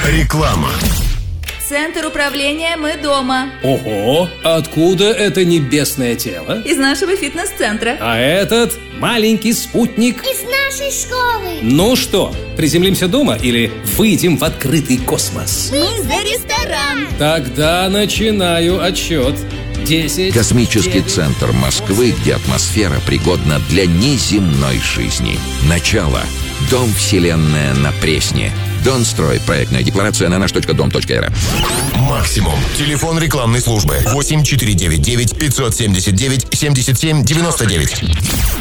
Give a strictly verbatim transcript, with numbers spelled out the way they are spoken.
Реклама. Центр управления «Мы дома». Ого, откуда это небесное тело? Из нашего фитнес-центра. А этот маленький спутник? Из нашей школы. Ну что, приземлимся дома или выйдем в открытый космос? Мы за ресторан. Тогда начинаю отсчет. Десять. Космический девять. центр Москвы, где атмосфера пригодна для неземной жизни. Начало. Дом «Вселенная» на Пресне. Донстрой. Проектная декларация на наш точка дом точка эр. Максимум. Телефон рекламной службы восемь четыре девять девять пятьсот семьдесят девять семьдесят семь девяносто девять.